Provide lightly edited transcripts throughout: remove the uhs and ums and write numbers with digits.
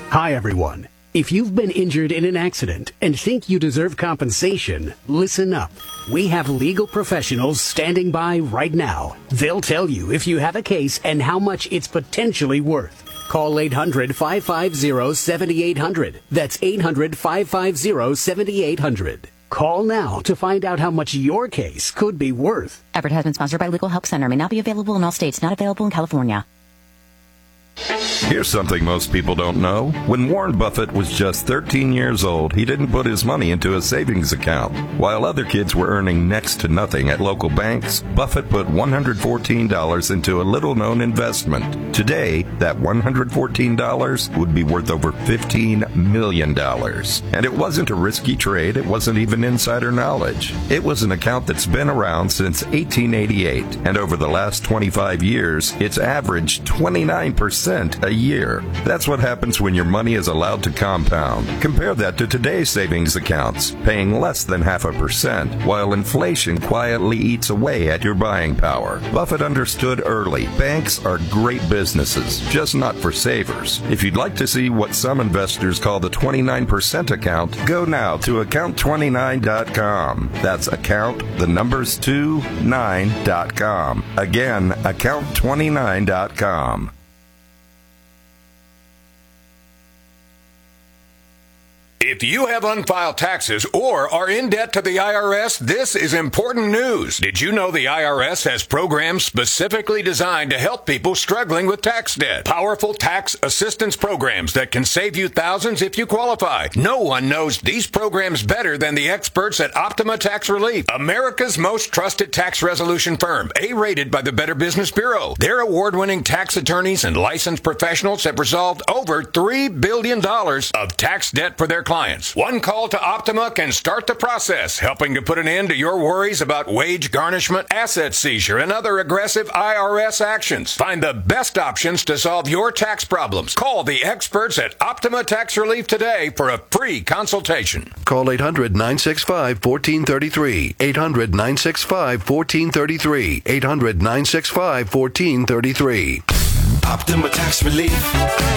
Hi, everyone. If you've been injured in an accident and think you deserve compensation, listen up. We have legal professionals standing by right now. They'll tell you if you have a case and how much it's potentially worth. Call 800-550-7800. That's 800-550-7800. Call now to find out how much your case could be worth. Advertisement sponsored by Legal Help Center. May not be available in all states. Not available in California. Here's something most people don't know. When Warren Buffett was just 13 years old, he didn't put his money into a savings account. While other kids were earning next to nothing at local banks, Buffett put $114 into a little-known investment. Today, that $114 would be worth over $15 million. And it wasn't a risky trade. It wasn't even insider knowledge. It was an account that's been around since 1888. And over the last 25 years, it's averaged 29% a year. That's what happens when your money is allowed to compound. Compare that to today's savings accounts, paying less than 0.5%, while inflation quietly eats away at your buying power. Buffett understood early. Banks are great businesses, just not for savers. If you'd like to see what some investors call the 29% account, go now to account29.com. That's account, the numbers 29.com. Again, account29.com. If you have unfiled taxes or are in debt to the IRS, this is important news. Did you know the IRS has programs specifically designed to help people struggling with tax debt? Powerful tax assistance programs that can save you thousands if you qualify. No one knows these programs better than the experts at Optima Tax Relief, America's most trusted tax resolution firm, A-rated by the Better Business Bureau. Their award-winning tax attorneys and licensed professionals have resolved over $3 billion of tax debt for their clients. One call to Optima can start the process, helping to put an end to your worries about wage garnishment, asset seizure, and other aggressive IRS actions. Find the best options to solve your tax problems. Call the experts at Optima Tax Relief today for a free consultation. Call 800-965-1433. 800-965-1433. 800-965-1433. Optima Tax Relief.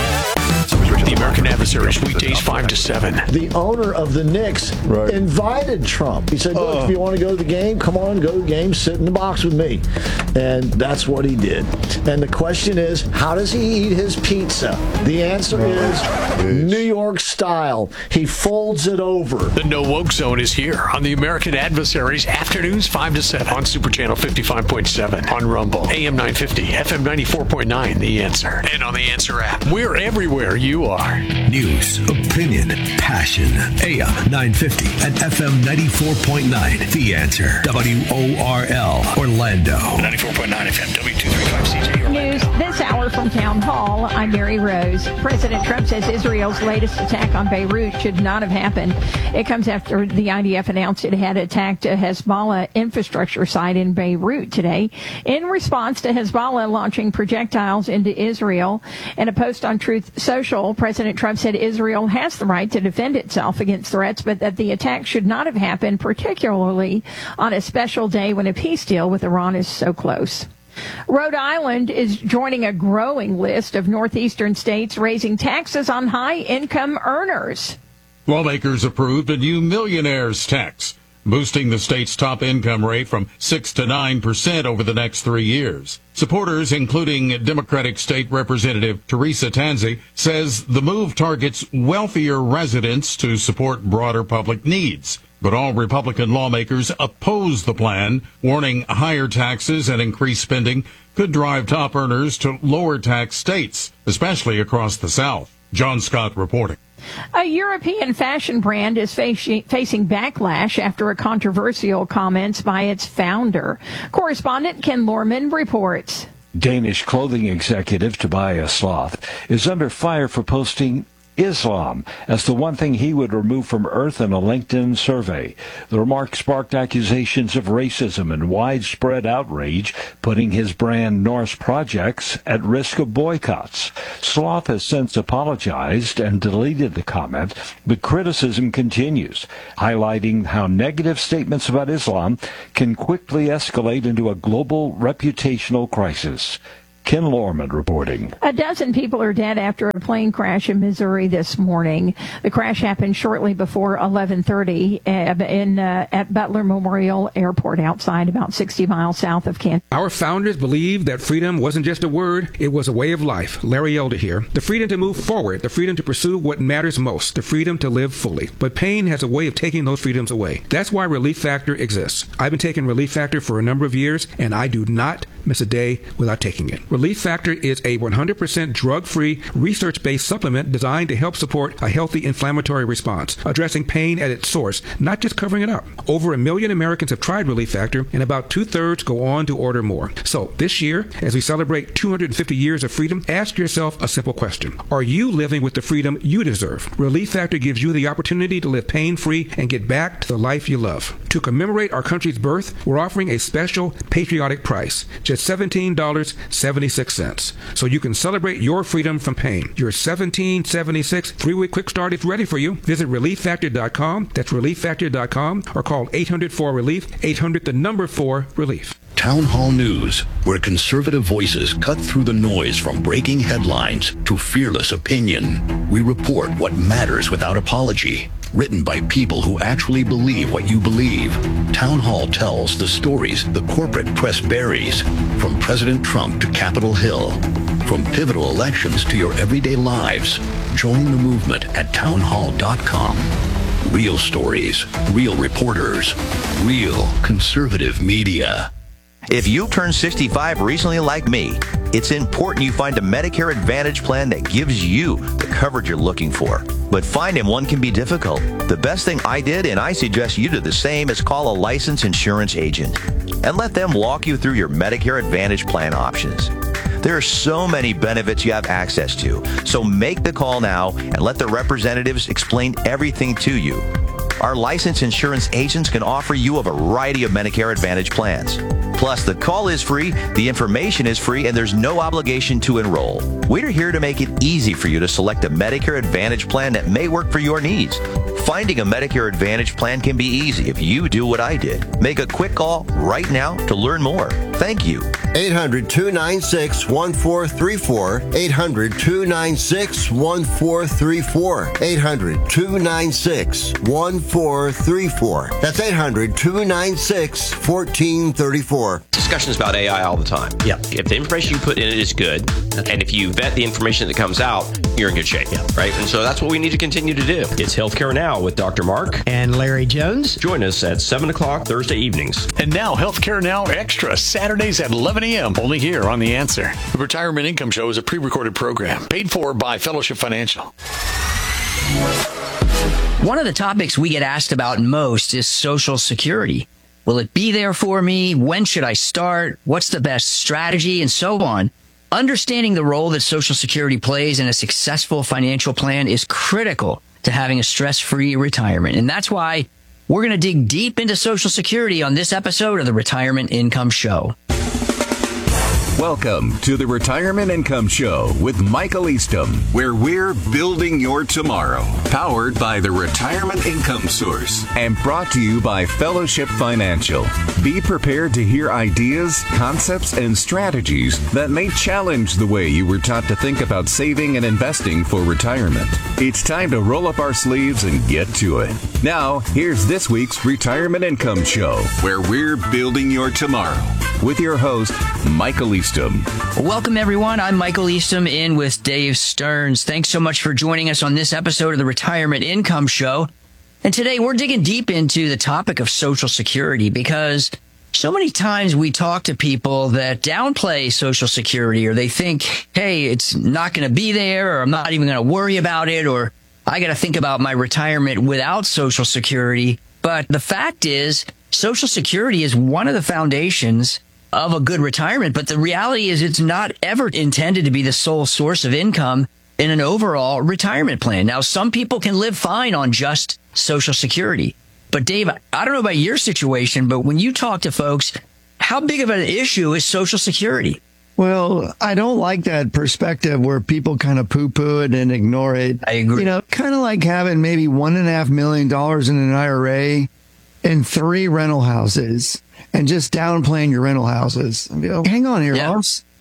The American Adversaries, weekdays 5 to 7. The owner of the Knicks invited Trump. He said, look, if you want to go to the game, come on, go to the game, sit in the box with me. And that's what he did. And the question is, how does he eat his pizza? The answer is New York style. He folds it over. The No Woke Zone is here on the American Adversaries, afternoons 5 to 7 on Super Channel 55.7, on Rumble, AM 950, FM 94.9, The Answer, and on The Answer app. We're everywhere you are. News, opinion, passion. AM 950 and FM 94.9. The Answer. WORL, Orlando. 94.9 FM, W235CJ. News this hour from Town Hall. I'm Mary Rose. President Trump says Israel's latest attack on Beirut should not have happened. It comes after the IDF announced it had attacked a Hezbollah infrastructure site in Beirut today in response to Hezbollah launching projectiles into Israel. In a post on Truth Social, President Trump said Israel has the right to defend itself against threats, but that the attack should not have happened, particularly on a special day when a peace deal with Iran is so close. Rhode Island is joining a growing list of northeastern states raising taxes on high-income earners. Lawmakers approved a new millionaires tax, boosting the state's top income rate from 6 to 9% over the next 3 years. Supporters, including Democratic State Representative Teresa Tanzi, says the move targets wealthier residents to support broader public needs. But all Republican lawmakers oppose the plan, warning higher taxes and increased spending could drive top earners to lower tax states, especially across the South. John Scott reporting. A European fashion brand is facing backlash after a controversial comments by its founder. Correspondent Ken Lorman reports. Danish clothing executive Tobias Sloth is under fire for posting Islam as the one thing he would remove from Earth in a LinkedIn survey. The remark sparked accusations of racism and widespread outrage, putting his brand Norse Projects at risk of boycotts. Sloth has since apologized and deleted the comment, but criticism continues, highlighting how negative statements about Islam can quickly escalate into a global reputational crisis. Ken Lorman reporting. A dozen people are dead after a plane crash in Missouri this morning. The crash happened shortly before 11:30 at Butler Memorial Airport outside, about 60 miles south of Kansas. Our founders believed that freedom wasn't just a word, it was a way of life. Larry Elder here. The freedom to move forward, the freedom to pursue what matters most, the freedom to live fully. But pain has a way of taking those freedoms away. That's why Relief Factor exists. I've been taking Relief Factor for a number of years, and I do not miss a day without taking it. Relief Factor is a 100% drug-free, research-based supplement designed to help support a healthy inflammatory response, addressing pain at its source, not just covering it up. Over 1 million Americans have tried Relief Factor, and about 2/3 go on to order more. So this year, as we celebrate 250 years of freedom, ask yourself a simple question. Are you living with the freedom you deserve? Relief Factor gives you the opportunity to live pain-free and get back to the life you love. To commemorate our country's birth, we're offering a special patriotic price, just $17.76, so you can celebrate your freedom from pain. Your $17.76 3-week quick start is ready for you. Visit ReliefFactor.com, that's ReliefFactor.com, or call 800-4-RELIEF, 800-4-RELIEF. Town Hall News, where conservative voices cut through the noise from breaking headlines to fearless opinion. We report what matters without apology. Written by people who actually believe what you believe. Town Hall tells the stories the corporate press buries, from President Trump to Capitol Hill, from pivotal elections to your everyday lives. Join the movement at townhall.com. Real stories, real reporters, real conservative media. If you turned 65 recently like me, it's important you find a Medicare Advantage plan that gives you the coverage you're looking for. But finding one can be difficult. The best thing I did, and I suggest you do the same, is call a licensed insurance agent and let them walk you through your Medicare Advantage plan options. There are so many benefits you have access to, so make the call now and let the representatives explain everything to you. Our licensed insurance agents can offer you a variety of Medicare Advantage plans. Plus, the call is free, the information is free, and there's no obligation to enroll. We're here to make it easy for you to select a Medicare Advantage plan that may work for your needs. Finding a Medicare Advantage plan can be easy if you do what I did. Make a quick call right now to learn more. Thank you. 800-296-1434. 800-296-1434. 800-296-1434. That's 800-296-1434. Discussions about AI all the time. Yeah. If the information you put in it is good, and if you vet the information that comes out, you're in good shape. Yeah. Right? And so that's what we need to continue to do. It's Healthcare Now with Dr. Mark and Larry Jones. Join us at 7 o'clock Thursday evenings. And now Healthcare Now Extra, Saturdays at 11 a.m. only here on The Answer. The Retirement Income Show is a pre-recorded program paid for by Fellowship Financial. One of the topics we get asked about most is Social Security. Will it be there for me? When should I start? What's the best strategy? And so on. Understanding the role that Social Security plays in a successful financial plan is critical to having a stress-free retirement. And that's why we're going to dig deep into Social Security on this episode of the Retirement Income Show. Welcome to the Retirement Income Show with Michael Eastham, where we're building your tomorrow. Powered by the Retirement Income Source and brought to you by Fellowship Financial. Be prepared to hear ideas, concepts, and strategies that may challenge the way you were taught to think about saving and investing for retirement. It's time to roll up our sleeves and get to it. Now, here's this week's Retirement Income Show, where we're building your tomorrow. With your host, Michael Eastham. Welcome, everyone. I'm Michael Eastham in with Dave Stearns. Thanks so much for joining us on this episode of the Retirement Income Show. And today we're digging deep into the topic of Social Security because so many times we talk to people that downplay Social Security, or they think, hey, it's not going to be there, or I'm not even going to worry about it, or I got to think about my retirement without Social Security. But the fact is, Social Security is one of the foundations of a good retirement, but the reality is it's not ever intended to be the sole source of income in an overall retirement plan. Now, some people can live fine on just Social Security. But Dave, I don't know about your situation, but when you talk to folks, how big of an issue is Social Security? Well, I don't like that perspective where people kind of poo-poo it and ignore it. I agree. You know, kind of like having maybe $1.5 million in an IRA and 3 rental houses and just downplaying your rental houses. Hang on here, Lars.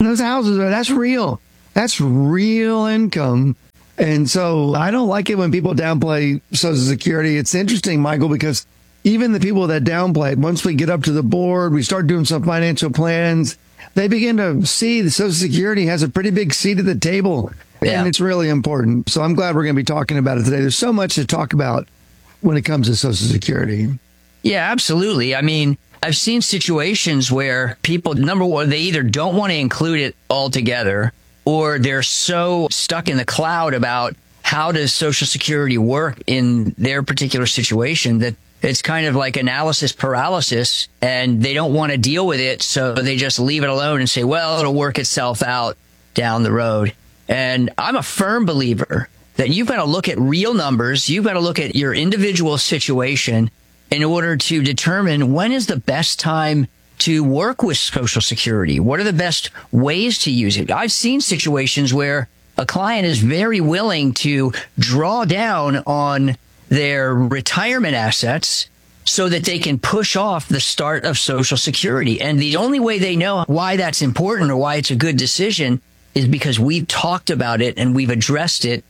those houses that's real. That's real income. And so I don't like it when people downplay Social Security. It's interesting, Michael, because even the people that downplay it, once we get up to the board, we start doing some financial plans, they begin to see the Social Security has a pretty big seat at the table. Yeah. And it's really important. So I'm glad we're going to be talking about it today. There's so much to talk about when it comes to Social Security. Yeah, absolutely. I mean, I've seen situations where people, number one, they either don't want to include it altogether, or they're so stuck in the cloud about how does Social Security work in their particular situation that it's kind of like analysis paralysis, and they don't want to deal with it, so they just leave it alone and say, well, it'll work itself out down the road. And I'm a firm believer that you've got to look at real numbers. You've got to look at your individual situation in order to determine when is the best time to work with Social Security. What are the best ways to use it? I've seen situations where a client is very willing to draw down on their retirement assets so that they can push off the start of Social Security. And the only way they know why that's important or why it's a good decision is because we've talked about it and we've addressed it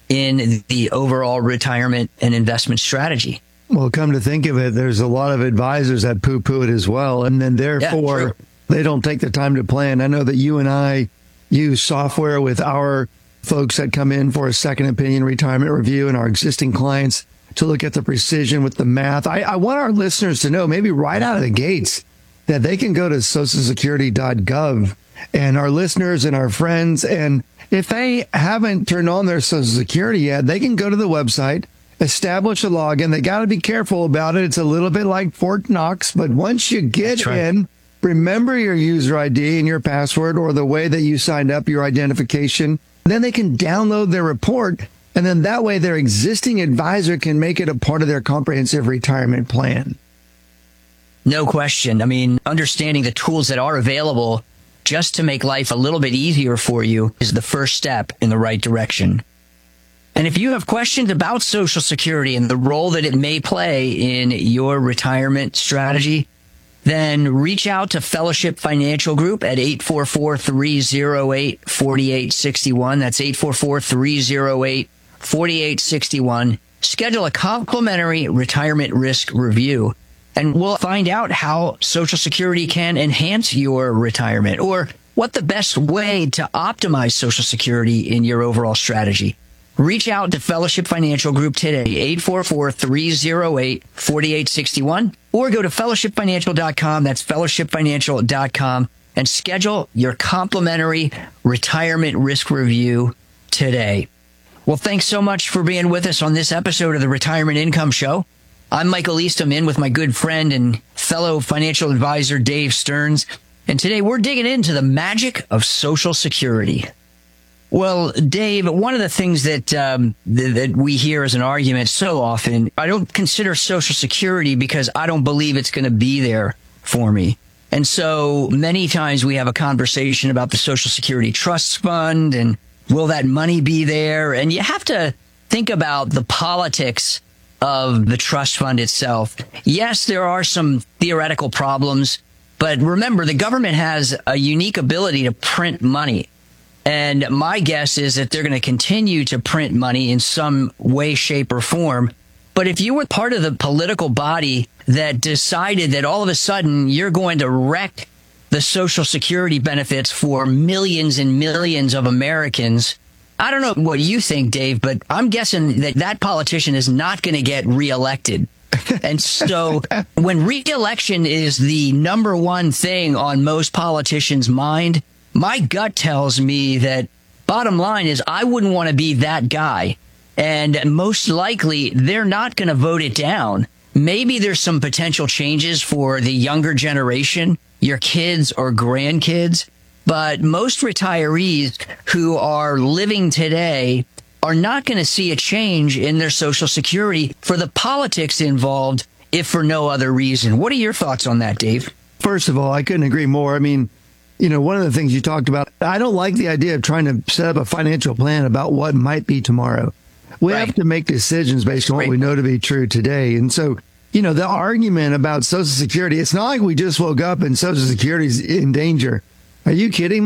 in the overall retirement and investment strategy. Well, come to think of it, there's a lot of advisors that poo-poo it as well. And then therefore, they don't take the time to plan. I know that you and I use software with our folks that come in for a second opinion retirement review and our existing clients to look at the precision with the math. I want our listeners to know, maybe right out of the gates, that they can go to socialsecurity.gov, and our listeners and our friends, and if they haven't turned on their Social Security yet, they can go to the website, establish a login. They got to be careful about it. It's a little bit like Fort Knox, but once you get in, remember your user ID and your password, or the way that you signed up, your identification. Then they can download their report, and then that way their existing advisor can make it a part of their comprehensive retirement plan. No question. I mean, understanding the tools that are available just to make life a little bit easier for you is the first step in the right direction. And if you have questions about Social Security and the role that it may play in your retirement strategy, then reach out to Fellowship Financial Group at 844-308-4861. That's 844-308-4861. Schedule a complimentary retirement risk review, and we'll find out how Social Security can enhance your retirement, or what the best way to optimize Social Security in your overall strategy. Reach out to Fellowship Financial Group today, 844-308-4861, or go to fellowshipfinancial.com. That's fellowshipfinancial.com, and schedule your complimentary retirement risk review today. Well, thanks so much for being with us on this episode of the Retirement Income Show. I'm Michael Eastham, in with my good friend and fellow financial advisor, Dave Stearns. And today we're digging into the magic of Social Security. Well, Dave, one of the things that that we hear as an argument so often, I don't consider Social Security because I don't believe it's going to be there for me. And so many times we have a conversation about the Social Security Trust Fund and will that money be there? And you have to think about the politics of the trust fund itself. Yes, there are some theoretical problems, but remember, the government has a unique ability to print money. And my guess is that they're going to continue to print money in some way, shape, or form. But if you were part of the political body that decided that all of a sudden you're going to wreck the Social Security benefits for millions and millions of Americans, I don't know what you think, Dave, but I'm guessing that that politician is not going to get reelected. And so when reelection is the number one thing on most politicians' mind, my gut tells me that bottom line is I wouldn't want to be that guy. And most likely they're not going to vote it down. Maybe there's some potential changes for the younger generation, your kids or grandkids. But most retirees who are living today are not going to see a change in their Social Security for the politics involved, if for no other reason. What are your thoughts on that, Dave? First of all, I couldn't agree more. I mean, you know, one of the things you talked about, I don't like the idea of trying to set up a financial plan about what might be tomorrow. We have to make decisions based on what we know to be true today. And so, you know, the argument about Social Security, it's not like we just woke up and Social Security is in danger. Are you kidding me?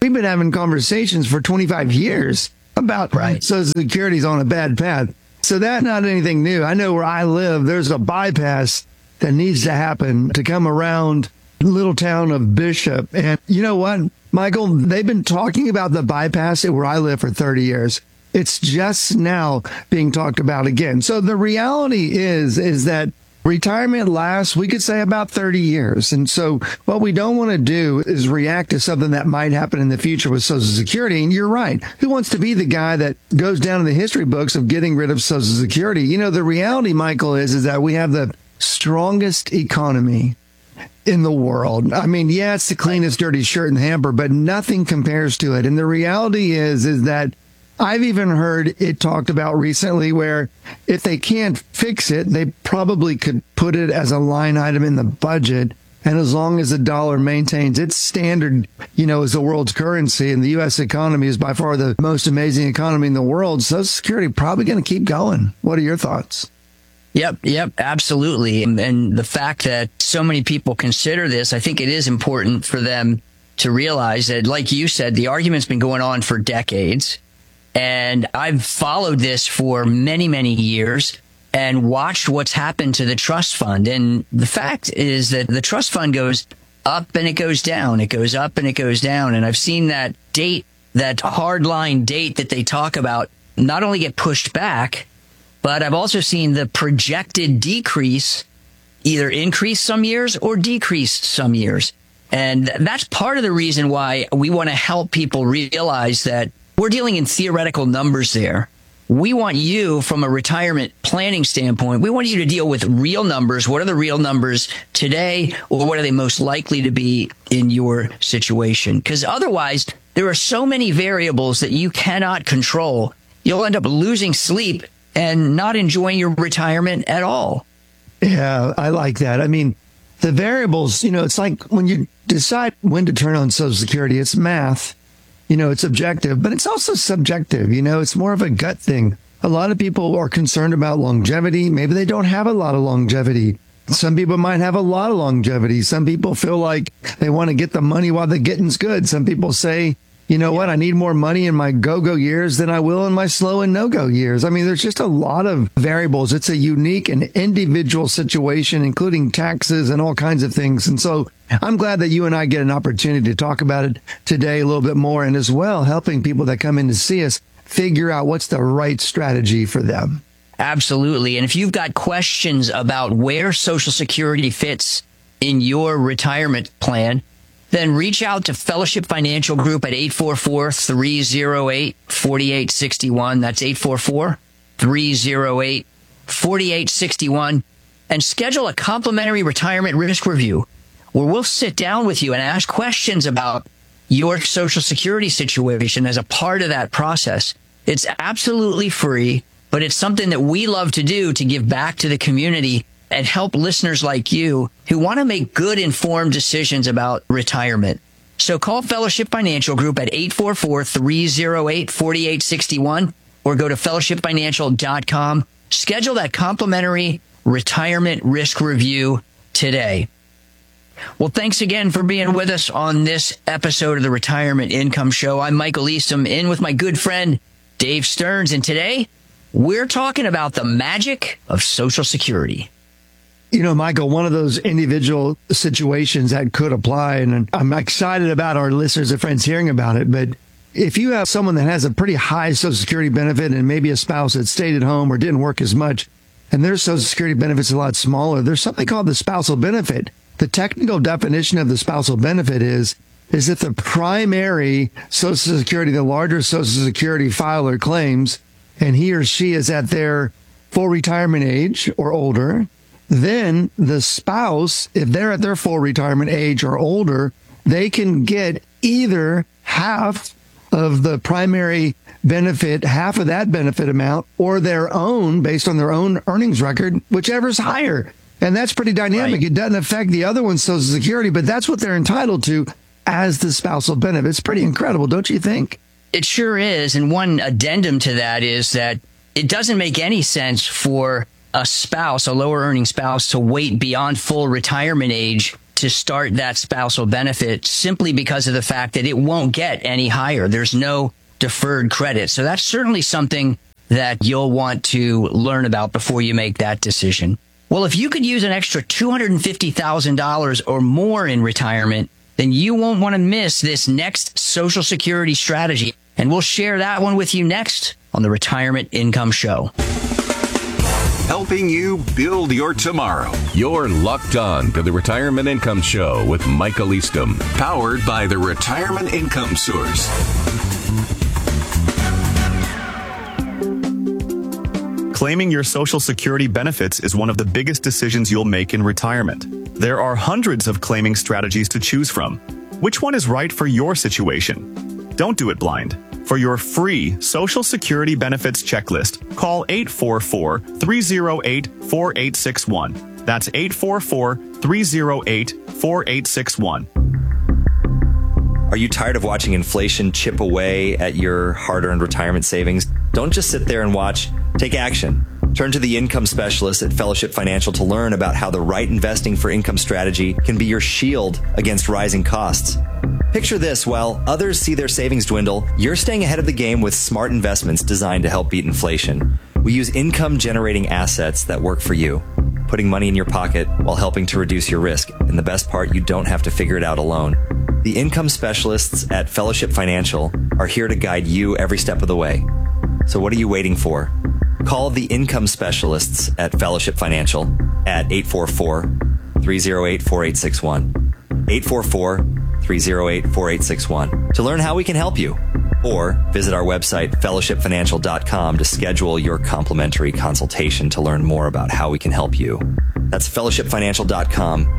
we've been having conversations for 25 years about Social Security's on a bad path. So that's not anything new. I know where I live, there's a bypass that needs to happen to come around the little town of Bishop. And you know what, Michael? They've been talking about the bypass where I live for 30 years. It's just now being talked about again. So the reality is that retirement lasts, we could say, about 30 years. And so what we don't want to do is react to something that might happen in the future with Social Security. And you're right. Who wants to be the guy that goes down in the history books of getting rid of Social Security? You know, the reality, Michael, is that we have the strongest economy in the world. I mean, yeah, it's the cleanest dirty shirt in the hamper, but nothing compares to it. And the reality is that I've even heard it talked about recently where if they can't fix it, they probably could put it as a line item in the budget. And as long as the dollar maintains its standard, you know, as the world's currency, and the U.S. economy is by far the most amazing economy in the world, Social Security probably going to keep going. What are your thoughts? Yep, absolutely. And the fact that so many people consider this, I think it is important for them to realize that, like you said, the argument's been going on for decades. And I've followed this for many, many years and watched what's happened to the trust fund. And the fact is that the trust fund goes up and it goes down. It goes up and it goes down. And I've seen that date, that hardline date that they talk about, not only get pushed back, but I've also seen the projected decrease either increase some years or decrease some years. And that's part of the reason why we want to help people realize that we're dealing in theoretical numbers there. We want you, from a retirement planning standpoint, we want you to deal with real numbers. What are the real numbers today, or what are they most likely to be in your situation? Because otherwise, there are so many variables that you cannot control. You'll end up losing sleep and not enjoying your retirement at all. Yeah, I like that. I mean, the variables, you know, it's like when you decide when to turn on Social Security, it's math. You know, it's objective, but it's also subjective. You know, it's more of a gut thing. A lot of people are concerned about longevity. Maybe they don't have a lot of longevity. Some people might have a lot of longevity. Some people feel like they want to get the money while the getting's good. Some people say, you know what, I need more money in my go-go years than I will in my slow and no-go years. I mean, there's just a lot of variables. It's a unique and individual situation, including taxes and all kinds of things. And so I'm glad that you and I get an opportunity to talk about it today a little bit more, and as well helping people that come in to see us figure out what's the right strategy for them. Absolutely. And if you've got questions about where Social Security fits in your retirement plan, then reach out to Fellowship Financial Group at 844-308-4861. That's 844-308-4861. And schedule a complimentary retirement risk review where we'll sit down with you and ask questions about your Social Security situation as a part of that process. It's absolutely free, but it's something that we love to do to give back to the community and help listeners like you who want to make good, informed decisions about retirement. So call Fellowship Financial Group at 844-308-4861 or go to fellowshipfinancial.com. Schedule that complimentary retirement risk review today. Well, thanks again for being with us on this episode of the Retirement Income Show. I'm Michael Eastham, in with my good friend Dave Stearns, and today we're talking about the magic of Social Security. You know, Michael, one of those individual situations that could apply, and I'm excited about our listeners and friends hearing about it, but if you have someone that has a pretty high Social Security benefit and maybe a spouse that stayed at home or didn't work as much, and their Social Security benefit's a lot smaller, there's something called the spousal benefit. The technical definition of the spousal benefit is that the primary Social Security, the larger Social Security filer claims, and he or she is at their full retirement age or older, then the spouse, if they're at their full retirement age or older, they can get either half of the primary benefit, half of that benefit amount, or their own based on their own earnings record, whichever's higher. And that's pretty dynamic. Right. It doesn't affect the other one's Social Security, but that's what they're entitled to as the spousal benefit. It's pretty incredible, don't you think? It sure is. And one addendum to that is that it doesn't make any sense for a spouse, a lower earning spouse, to wait beyond full retirement age to start that spousal benefit simply because of the fact that it won't get any higher. There's no deferred credit. So that's certainly something that you'll want to learn about before you make that decision. Well, if you could use an extra $250,000 or more in retirement, then you won't want to miss this next Social Security strategy. And we'll share that one with you next on the Retirement Income Show. Helping you build your tomorrow. You're locked on to the Retirement Income Show with Michael Eastham, powered by the Retirement Income Source. Claiming your Social Security benefits is one of the biggest decisions you'll make in retirement. There are hundreds of claiming strategies to choose from. Which one is right for your situation? Don't do it blind. For your free Social Security benefits checklist, call 844-308-4861. That's 844-308-4861. Are you tired of watching inflation chip away at your hard-earned retirement savings? Don't just sit there and watch. Take action. Turn to the income specialist at Fellowship Financial to learn about how the right investing for income strategy can be your shield against rising costs. Picture this: while others see their savings dwindle, you're staying ahead of the game with smart investments designed to help beat inflation. We use income-generating assets that work for you, putting money in your pocket while helping to reduce your risk. And the best part, you don't have to figure it out alone. The income specialists at Fellowship Financial are here to guide you every step of the way. So what are you waiting for? Call the income specialists at Fellowship Financial at 844-308-4861. 844-308-4861 to learn how we can help you. Or visit our website, fellowshipfinancial.com, to schedule your complimentary consultation to learn more about how we can help you. That's fellowshipfinancial.com.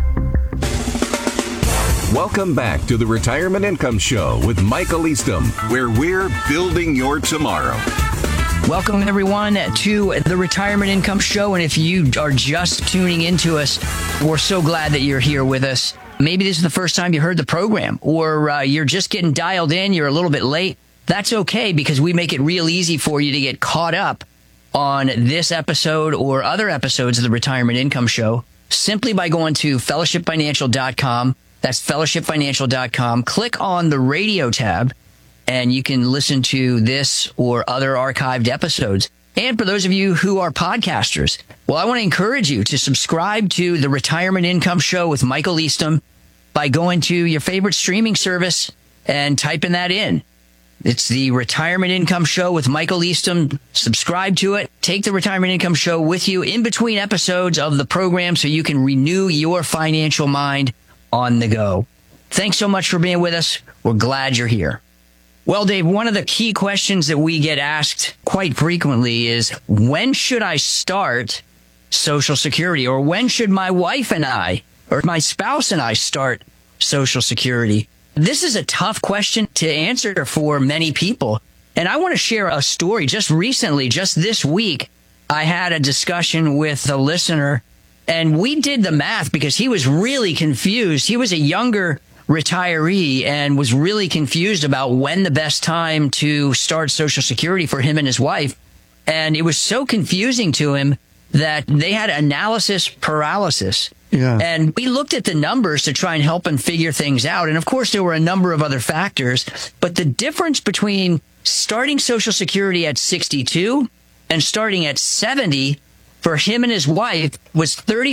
Welcome back to the Retirement Income Show with Michael Eastham, where we're building your tomorrow. Welcome, everyone, to the Retirement Income Show. And if you are just tuning into us, we're so glad that you're here with us. Maybe this is the first time you heard the program, or you're just getting dialed in, you're a little bit late. That's okay, because we make it real easy for you to get caught up on this episode or other episodes of the Retirement Income Show simply by going to fellowshipfinancial.com. That's fellowshipfinancial.com. Click on the radio tab, and you can listen to this or other archived episodes. And for those of you who are podcasters, well, I want to encourage you to subscribe to the Retirement Income Show with Michael Eastham by going to your favorite streaming service and typing that in. It's the Retirement Income Show with Michael Eastham. Subscribe to it. Take the Retirement Income Show with you in between episodes of the program so you can renew your financial mind on the go. Thanks so much for being with us. We're glad you're here. Well, Dave, one of the key questions that we get asked quite frequently is, when should I start Social Security? Or when should my wife and I, or my spouse and I, start Social Security? This is a tough question to answer for many people. And I want to share a story. Just recently, just this week, I had a discussion with a listener, and we did the math because he was really confused. He was a younger retiree and was really confused about when the best time to start Social Security for him and his wife. And it was so confusing to him that they had analysis paralysis. Yeah. And we looked at the numbers to try and help him figure things out. And of course, there were a number of other factors. But the difference between starting Social Security at 62 and starting at 70 for him and his wife was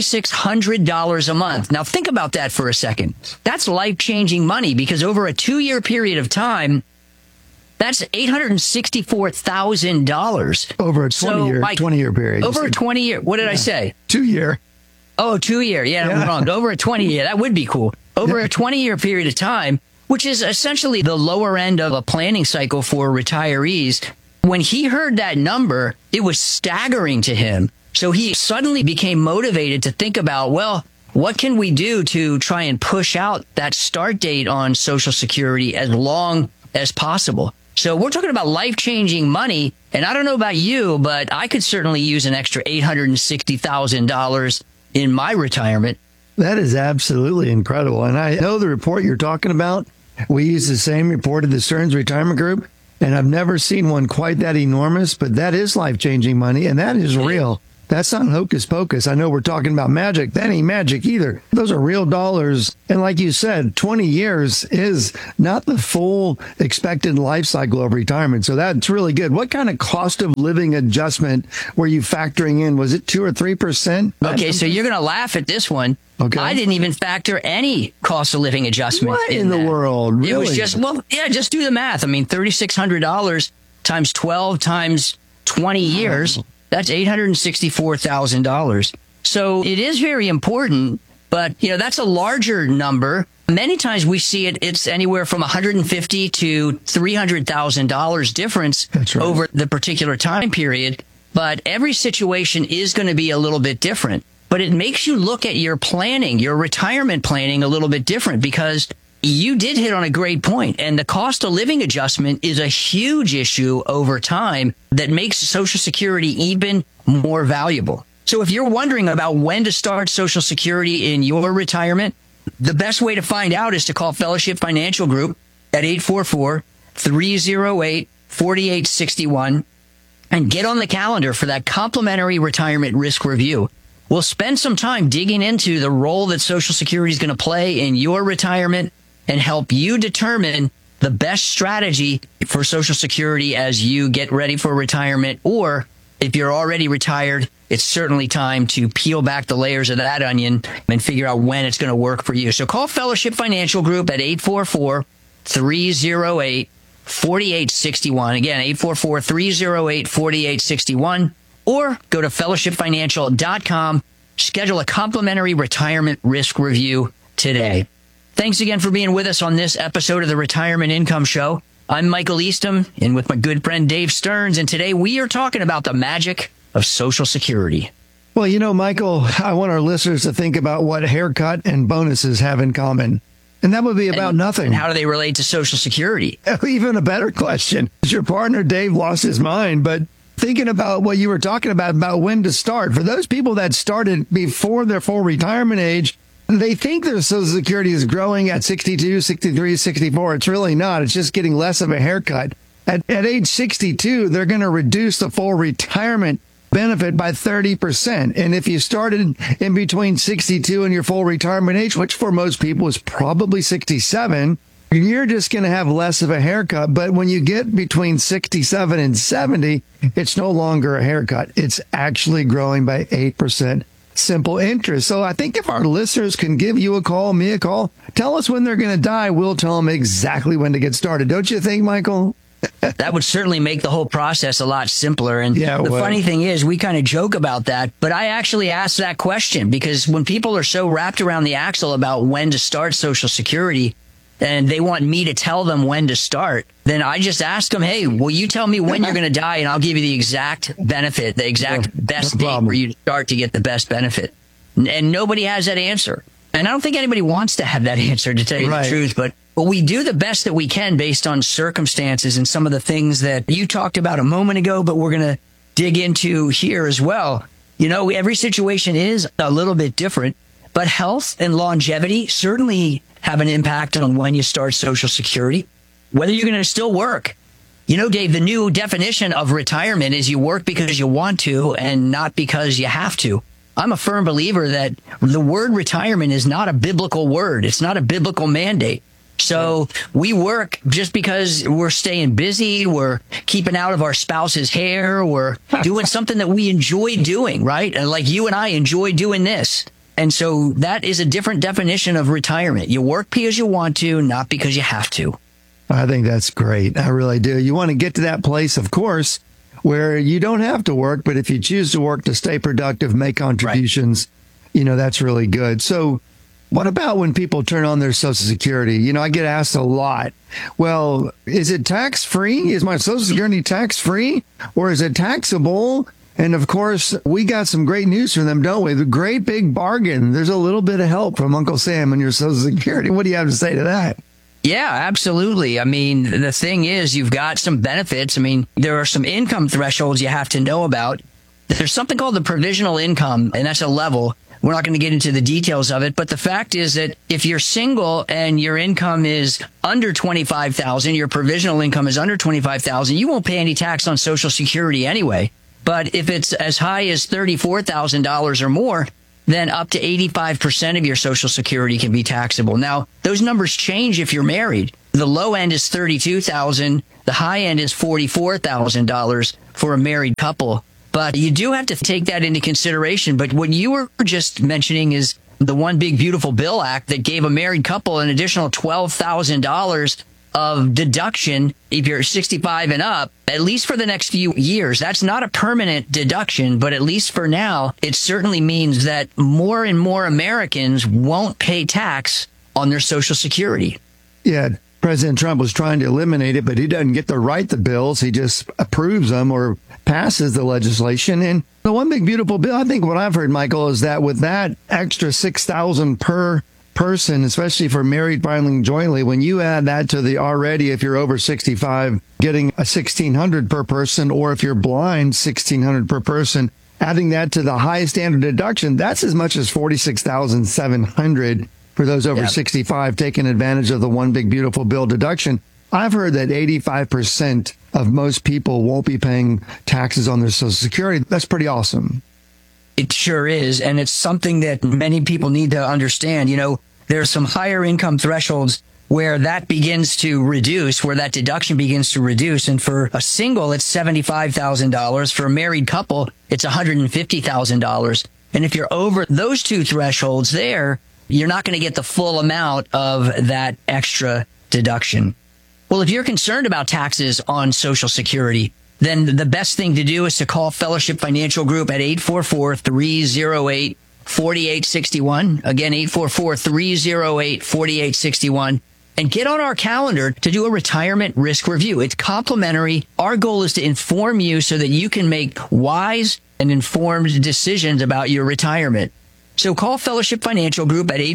$3,600 a month. Now, think about that for a second. That's life-changing money, because over a 2-year period of time, that's $864,000. Over a 20-year period. Over a 20-year. What did I say? 2-year. Oh, 2-year. Yeah, I'm wrong. Over a 20-year. That would be cool. Over a 20-year period of time, which is essentially the lower end of a planning cycle for retirees. When he heard that number, it was staggering to him. So he suddenly became motivated to think about, well, what can we do to try and push out that start date on Social Security as long as possible? So we're talking about life-changing money. And I don't know about you, but I could certainly use an extra $860,000 in my retirement. That is absolutely incredible. And I know the report you're talking about. We use the same report at the Stearns Retirement Group, and I've never seen one quite that enormous, but that is life-changing money, and that is real. That's not hocus pocus. I know we're talking about magic. That ain't magic either. Those are real dollars. And like you said, 20 years is not the full expected life cycle of retirement. So that's really good. What kind of cost of living adjustment were you factoring in? Was it 2 or 3%? Okay, so you're going to laugh at this one. Okay. I didn't even factor any cost of living adjustment. What in the world? Really? It was just, just do the math. I mean, $3,600 times 12 times 20 years, that's $864,000. So it is very important, but that's a larger number. Many times we see it's anywhere from $150,000 to $300,000 difference over the particular time period. But every situation is going to be a little bit different. But it makes you look at your planning, your retirement planning a little bit different, because you did hit on a great point. And the cost of living adjustment is a huge issue over time that makes Social Security even more valuable. So if you're wondering about when to start Social Security in your retirement, the best way to find out is to call Fellowship Financial Group at 844-308-4861 and get on the calendar for that complimentary retirement risk review. We'll spend some time digging into the role that Social Security is going to play in your retirement and help you determine the best strategy for Social Security as you get ready for retirement. Or if you're already retired, it's certainly time to peel back the layers of that onion and figure out when it's going to work for you. So call Fellowship Financial Group at 844-308-4861. Again, 844-308-4861. Or go to fellowshipfinancial.com. Schedule a complimentary retirement risk review today. Thanks again for being with us on this episode of the Retirement Income Show. I'm Michael Eastham, and with my good friend Dave Stearns, and today we are talking about the magic of Social Security. Well, Michael, I want our listeners to think about what haircut and bonuses have in common. And that would be about nothing. And how do they relate to Social Security? Even a better question. Your partner, Dave, lost his mind, but thinking about what you were talking about when to start. For those people that started before their full retirement age, they think their Social Security is growing at 62, 63, 64. It's really not. It's just getting less of a haircut. At age 62, they're going to reduce the full retirement benefit by 30%. And if you started in between 62 and your full retirement age, which for most people is probably 67, you're just going to have less of a haircut. But when you get between 67 and 70, it's no longer a haircut. It's actually growing by 8% simple interest. So I think if our listeners can give you a call, me a call, tell us when they're going to die, we'll tell them exactly when to get started. Don't you think, Michael? That would certainly make the whole process a lot simpler. And the funny thing is, we kind of joke about that, but I actually asked that question because when people are so wrapped around the axle about when to start Social Security, and they want me to tell them when to start, then I just ask them, hey, will you tell me when you're going to die, and I'll give you the exact benefit, the exact best date for you to start to get the best benefit. And nobody has that answer. And I don't think anybody wants to have that answer, to tell you the truth, but we do the best that we can based on circumstances and some of the things that you talked about a moment ago, but we're going to dig into here as well. Every situation is a little bit different, but health and longevity certainly have an impact on when you start Social Security, whether you're going to still work. Dave, the new definition of retirement is you work because you want to and not because you have to. I'm a firm believer that the word retirement is not a biblical word. It's not a biblical mandate. So we work just because we're staying busy, we're keeping out of our spouse's hair, we're doing something that we enjoy doing, right? And like you and I enjoy doing this. And so that is a different definition of retirement. You work because you want to, not because you have to. I think that's great. I really do. You want to get to that place, of course, where you don't have to work, but if you choose to work to stay productive, make contributions, that's really good. So what about when people turn on their Social Security? I get asked a lot, well, is it tax-free? Is my Social Security tax-free, or is it taxable? And of course, we got some great news from them, don't we? The great big bargain. There's a little bit of help from Uncle Sam on your Social Security. What do you have to say to that? Yeah, absolutely. I mean, the thing is, you've got some benefits. I mean, there are some income thresholds you have to know about. There's something called the provisional income, and that's a level. We're not going to get into the details of it, but the fact is that if you're single and your income is under $25,000, your provisional income is under $25,000, you won't pay any tax on Social Security anyway. But if it's as high as $34,000 or more, then up to 85% of your Social Security can be taxable. Now, those numbers change if you're married. The low end is $32,000. The high end is $44,000 for a married couple. But you do have to take that into consideration. But what you were just mentioning is the One Big Beautiful Bill Act that gave a married couple an additional $12,000 of deduction if you're 65 and up, at least for the next few years. That's not a permanent deduction, but at least for now, it certainly means that more and more Americans won't pay tax on their Social Security. Yeah, President Trump was trying to eliminate it, but he doesn't get to write the bills. He just approves them or passes the legislation. And the One Big Beautiful Bill, I think what I've heard, Michael, is that with that extra $6,000 per person, especially for married filing jointly, when you add that to the already, if you're over 65, getting a $1,600 per person, or if you're blind, $1,600 per person, adding that to the high standard deduction, that's as much as $46,700 for those over 65 taking advantage of the One Big Beautiful Bill deduction. I've heard that 85% of most people won't be paying taxes on their Social Security. That's pretty awesome. It sure is, and it's something that many people need to understand. You know, there are some higher income thresholds where that begins to reduce, where that deduction begins to reduce. And for a single, it's $75,000. For a married couple, it's $150,000. And if you're over those two thresholds there, you're not going to get the full amount of that extra deduction. Well, if you're concerned about taxes on Social Security, then the best thing to do is to call Fellowship Financial Group at 844-308-4861. Again, 844-308-4861. And get on our calendar to do a retirement risk review. It's complimentary. Our goal is to inform you so that you can make wise and informed decisions about your retirement. So call Fellowship Financial Group at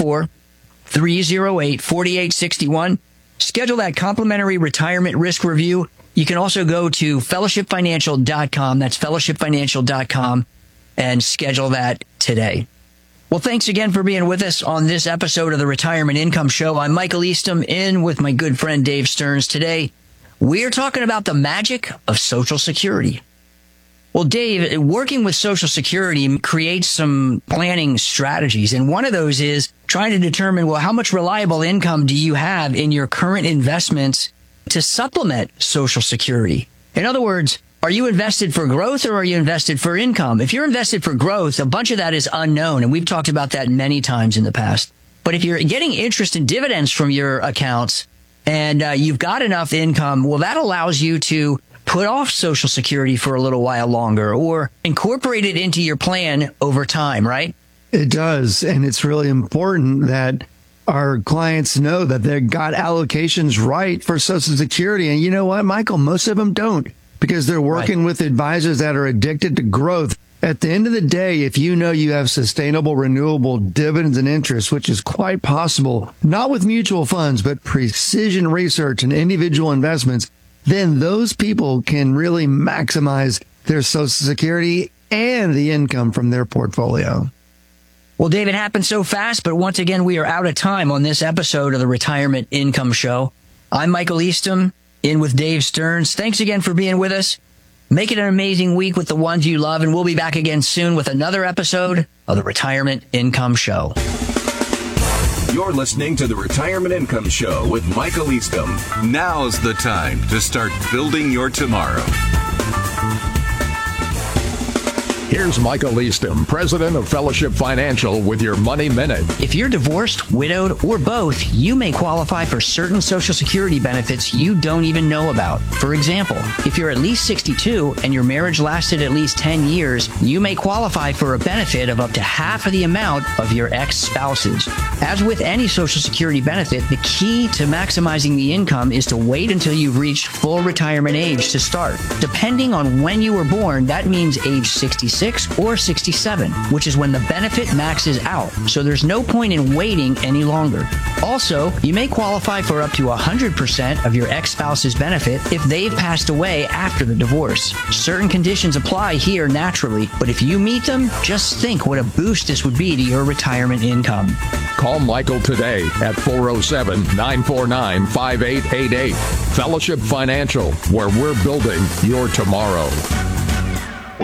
844-308-4861. Schedule that complimentary retirement risk review. You can also go to fellowshipfinancial.com. That's fellowshipfinancial.com and schedule that today. Well, thanks again for being with us on this episode of the Retirement Income Show. I'm Michael Eastham, in with my good friend Dave Stearns. Today, we're talking about the magic of Social Security. Well, Dave, working with Social Security creates some planning strategies. And one of those is trying to determine, well, how much reliable income do you have in your current investments to supplement Social Security? In other words, are you invested for growth or are you invested for income? If you're invested for growth, a bunch of that is unknown. And we've talked about that many times in the past. But if you're getting interest and dividends from your accounts and you've got enough income, well, that allows you to put off Social Security for a little while longer or incorporate it into your plan over time, right? It does. And it's really important that our clients know that they've got allocations right for Social Security. And you know what, Michael? Most of them don't, because they're working with advisors that are addicted to growth. At the end of the day, if you know you have sustainable, renewable dividends and interest, which is quite possible, not with mutual funds, but precision research and individual investments, then those people can really maximize their Social Security and the income from their portfolio. Well, Dave, it happened so fast, but once again, we are out of time on this episode of the Retirement Income Show. I'm Michael Eastham, in with Dave Stearns. Thanks again for being with us. Make it an amazing week with the ones you love, and we'll be back again soon with another episode of the Retirement Income Show. You're listening to the Retirement Income Show with Michael Eastham. Now's the time to start building your tomorrow. Here's Michael Eastham, president of Fellowship Financial, with your Money Minute. If you're divorced, widowed, or both, you may qualify for certain Social Security benefits you don't even know about. For example, if you're at least 62 and your marriage lasted at least 10 years, you may qualify for a benefit of up to half of the amount of your ex-spouse's. As with any Social Security benefit, the key to maximizing the income is to wait until you've reached full retirement age to start. Depending on when you were born, that means age 66 or 67, which is when the benefit maxes out. So there's no point in waiting any longer. Also, you may qualify for up to 100% of your ex-spouse's benefit if they've passed away after the divorce. Certain conditions apply here naturally, but if you meet them, just think what a boost this would be to your retirement income. Call Michael today at 407-949-5888. Fellowship Financial, where we're building your tomorrow.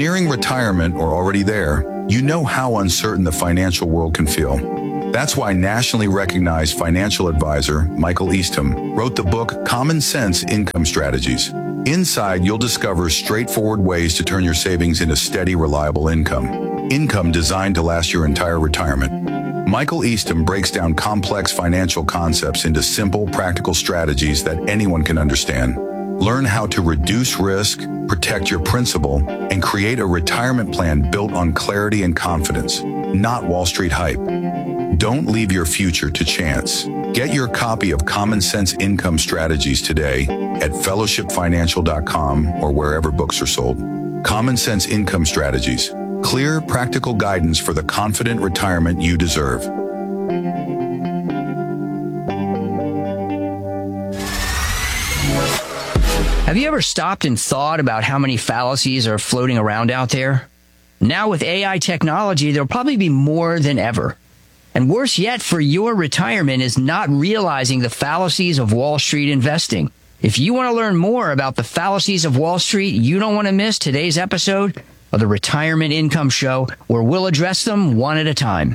nearing retirement or already there, you know how uncertain the financial world can feel. That's why nationally recognized financial advisor Michael Eastham wrote the book Common Sense Income Strategies. Inside, you'll discover straightforward ways to turn your savings into steady, reliable income. Income designed to last your entire retirement. Michael Eastham breaks down complex financial concepts into simple, practical strategies that anyone can understand. Learn how to reduce risk, protect your principal, and create a retirement plan built on clarity and confidence, not Wall Street hype. Don't leave your future to chance. Get your copy of Common Sense Income Strategies today at fellowshipfinancial.com or wherever books are sold. Common Sense Income Strategies. Clear, practical guidance for the confident retirement you deserve. Have you ever stopped and thought about how many fallacies are floating around out there? Now with AI technology, there'll probably be more than ever. And worse yet for your retirement is not realizing the fallacies of Wall Street investing. If you want to learn more about the fallacies of Wall Street, you don't want to miss today's episode of the Retirement Income Show, where we'll address them one at a time.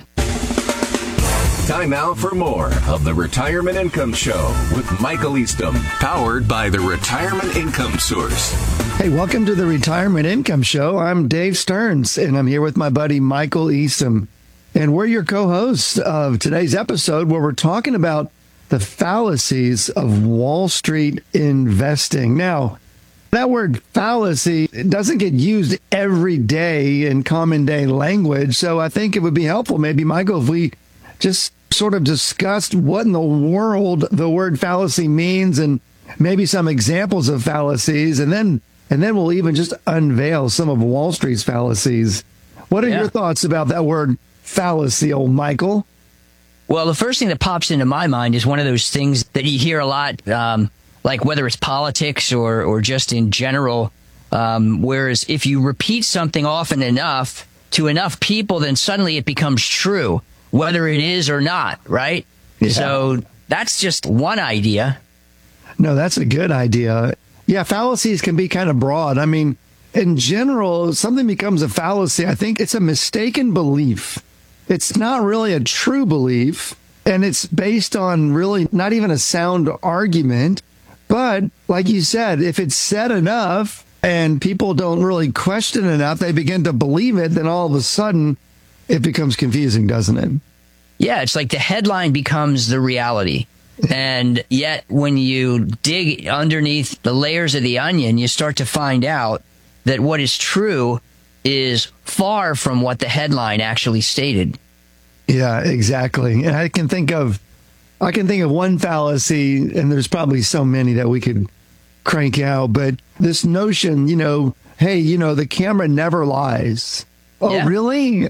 Time now for more of the Retirement Income Show with Michael Eastham, powered by the Retirement Income Source. Hey, welcome to the Retirement Income Show. I'm Dave Stearns, and I'm here with my buddy Michael Eastham. And we're your co-hosts of today's episode, where we're talking about the fallacies of Wall Street investing. Now, that word fallacy doesn't get used every day in common day language, so I think it would be helpful, maybe, Michael, if we just sort of discussed what in the world the word fallacy means and maybe some examples of fallacies, and then we'll even just unveil some of Wall Street's fallacies. What are your thoughts about that word fallacy, old Michael? Well, the first thing that pops into my mind is one of those things that you hear a lot, like whether it's politics or just in general, whereas if you repeat something often enough to enough people, then suddenly it becomes true, whether it is or not, right? Yeah. So that's just one idea. No, that's a good idea. Yeah, fallacies can be kind of broad. I mean, in general, something becomes a fallacy. I think it's a mistaken belief. It's not really a true belief, and it's based on really not even a sound argument. But like you said, if it's said enough and people don't really question enough, they begin to believe it, then all of a sudden it becomes confusing, doesn't it? Yeah, it's like the headline becomes the reality. And yet when you dig underneath the layers of the onion, you start to find out that what is true is far from what the headline actually stated. Yeah, exactly. And I can think of one fallacy, and there's probably so many that we could crank out, but this notion, hey, the camera never lies. Oh, yeah. Really?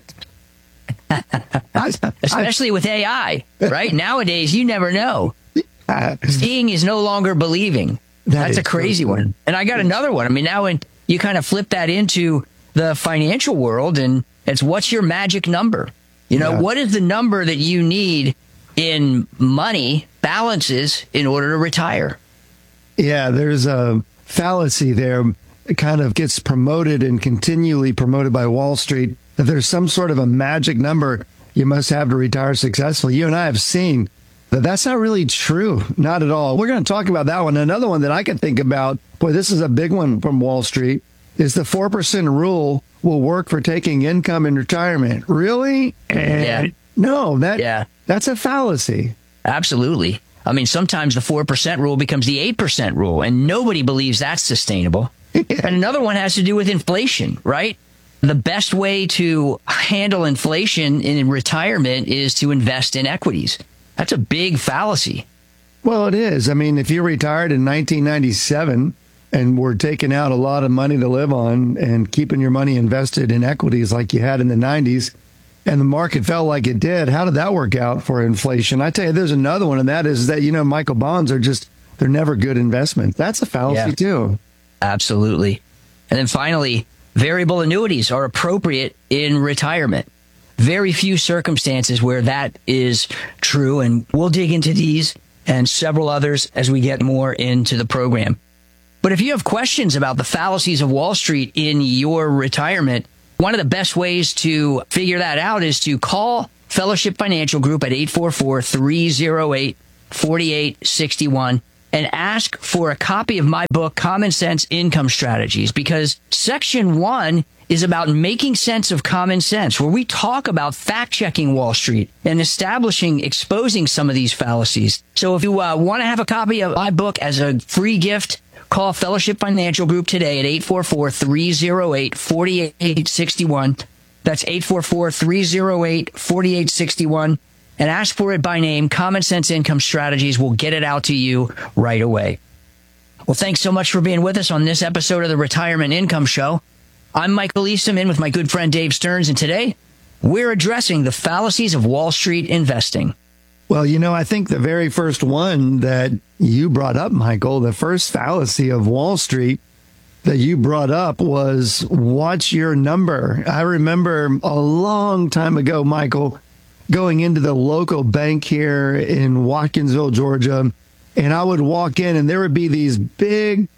Especially with AI, right? Nowadays, you never know. Seeing is no longer believing. That's a crazy one. And I got another one. I mean, now when you kind of flip that into the financial world, and it's what's your magic number? What is the number that you need in money balances in order to retire? Yeah, there's a fallacy there. It kind of gets promoted and continually promoted by Wall Street that there's some sort of a magic number you must have to retire successfully. You and I have seen that that's not really true. Not at all. We're going to talk about that one. Another one that I can think about, boy, this is a big one from Wall Street, is the 4% rule will work for taking income in retirement. Really? Yeah. No, that's a fallacy. Absolutely. I mean, sometimes the 4% rule becomes the 8% rule, and nobody believes that's sustainable. And another one has to do with inflation, right? The best way to handle inflation in retirement is to invest in equities. That's a big fallacy. Well, it is. I mean, if you retired in 1997 and were taking out a lot of money to live on and keeping your money invested in equities like you had in the 90s, and the market fell like it did, how did that work out for inflation? I tell you, there's another one, and that is that, Michael, bonds are they're never good investments. That's a fallacy too. Absolutely. And then finally, variable annuities are appropriate in retirement. Very few circumstances where that is true, and we'll dig into these and several others as we get more into the program. But if you have questions about the fallacies of Wall Street in your retirement, one of the best ways to figure that out is to call Fellowship Financial Group at 844-308-4861 and ask for a copy of my book, Common Sense Income Strategies, because Section 1 is about making sense of common sense, where we talk about fact-checking Wall Street and exposing some of these fallacies. So if you want to have a copy of my book as a free gift, call Fellowship Financial Group today at 844-308-4861. That's 844-308-4861. And ask for it by name. Common Sense Income Strategies will get it out to you right away. Well, thanks so much for being with us on this episode of the Retirement Income Show. I'm Michael Eastham, in with my good friend Dave Stearns, and today we're addressing the fallacies of Wall Street investing. Well, I think the very first one that you brought up, Michael, the first fallacy of Wall Street that you brought up was watch your number. I remember a long time ago, Michael, going into the local bank here in Watkinsville, Georgia, and I would walk in and there would be these big